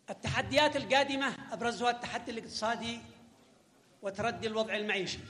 التحديات القادمة أبرزها التحدي الاقتصادي وتردي الوضع المعيشي.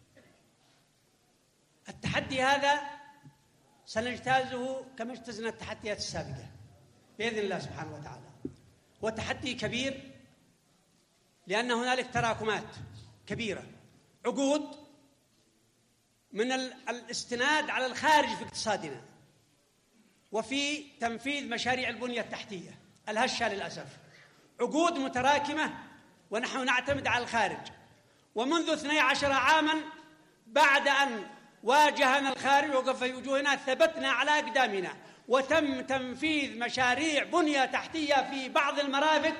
التحدي هذا سنجتازه كما اجتزنا التحديات السابقة بإذن الله سبحانه وتعالى. هو تحدي كبير لأن هنالك تراكمات كبيرة، عقود من الاستناد على الخارج في اقتصادنا وفي تنفيذ مشاريع البنية التحتية الهشة للأسف، عقود متراكمة ونحن نعتمد على الخارج. ومنذ 12 عاماً بعد أن واجهنا الخارج وقف في وجوهنا ثبتنا على أقدامنا، وتم تنفيذ مشاريع بنية تحتية في بعض المرافق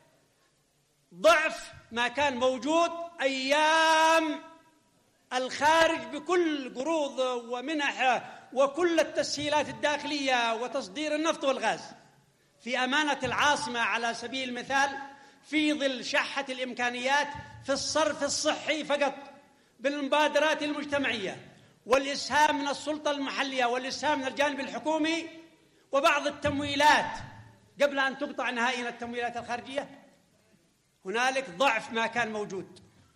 ضعف ما كان موجود أيام الخارج بكل قروض ومنح وكل التسهيلات الداخلية وتصدير النفط والغاز. في أمانة العاصمة على سبيل المثال، في ظل شحة الإمكانيات في الصرف الصحي فقط بالمبادرات المجتمعية والإسهام من السلطة المحلية والإسهام من الجانب الحكومي وبعض التمويلات قبل أن تقطع نهائيا التمويلات الخارجية، هنالك ضعف ما كان موجود.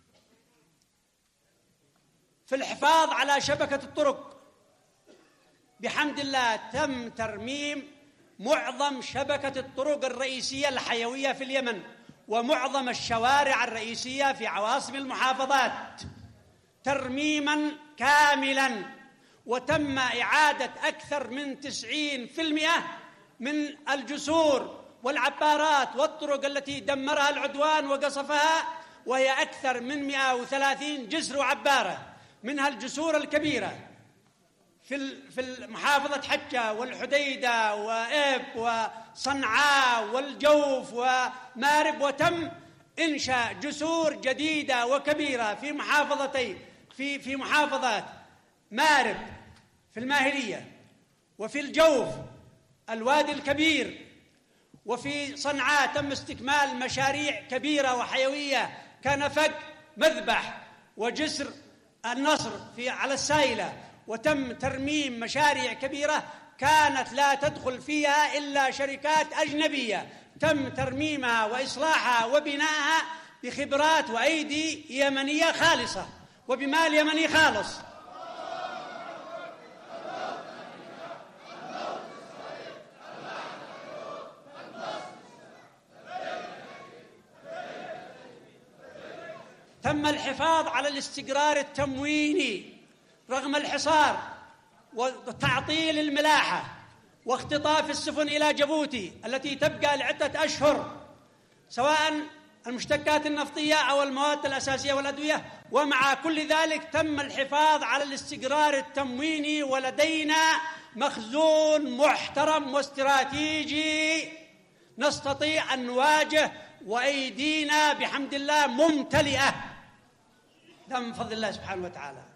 في الحفاظ على شبكة الطرق بحمد الله تم ترميم معظم شبكة الطرق الرئيسية الحيوية في اليمن ومعظم الشوارع الرئيسية في عواصم المحافظات ترميما كاملا، وتم إعادة أكثر من 90% من الجسور والعبارات والطرق التي دمرها العدوان وقصفها، وهي أكثر من 130 جسر وعبارة، منها الجسور الكبيرة في محافظة حجة والحديدة وإب وصنعاء والجوف ومارب، وتم إنشاء جسور جديدة وكبيرة في محافظتين في محافظات مارب في الماهرية وفي الجوف الوادي الكبير، وفي صنعاء تم استكمال مشاريع كبيرة وحيوية كنفق مذبح وجسر النصر على السايلة، وتم ترميم مشاريع كبيرة كانت لا تدخل فيها إلا شركات أجنبية، تم ترميمها وإصلاحها وبنائها بخبرات وأيدي يمنية خالصة وبمال يمني خالص. تم الحفاظ على الاستقرار التمويني رغم الحصار وتعطيل الملاحة واختطاف السفن إلى جيبوتي التي تبقى لعدة أشهر، سواء المشتقات النفطية أو المواد الأساسية والأدوية. ومع كل ذلك تم الحفاظ على الاستقرار التمويني، ولدينا مخزون محترم واستراتيجي نستطيع أن نواجه، وأيدينا بحمد الله ممتلئة من فضل الله سبحانه وتعالى.